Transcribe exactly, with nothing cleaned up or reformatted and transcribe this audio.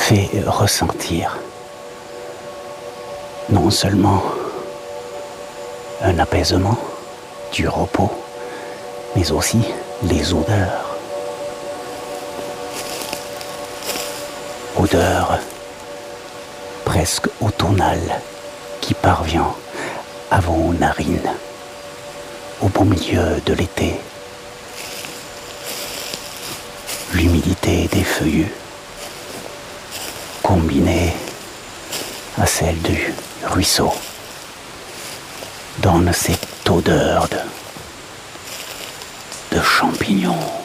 fait ressentir non seulement un apaisement, du repos, mais aussi les odeurs. Odeur presque automnale qui parvient à vos narines au beau milieu de l'été. L'humidité des feuillus combinée à celle du ruisseau donne cette odeur de, de champignons.